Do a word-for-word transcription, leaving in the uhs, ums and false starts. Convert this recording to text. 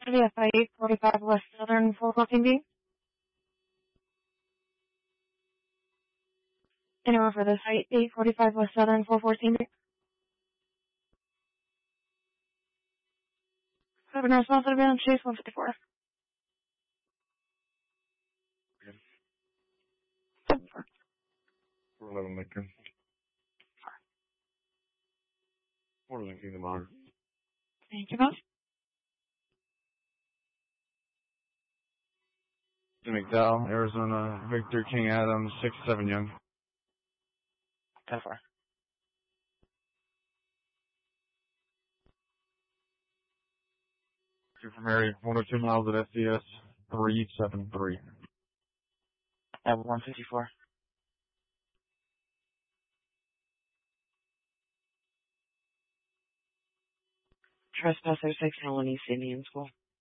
V S I eight forty-five West Southern four fourteen B. Anyone for this height, eight forty-five West Southern four fourteen B. Seven response advance, Chase one fifty-four. four eleven Lincoln. four Lincoln, the monitor. Thank you, boss. McDowell, Arizona, Victor King Adams, six seven Young. ten four. Two from Mary, one oh two miles at S C S, three seven three. At one fifty-four. Trespasser six Helen East Indian School.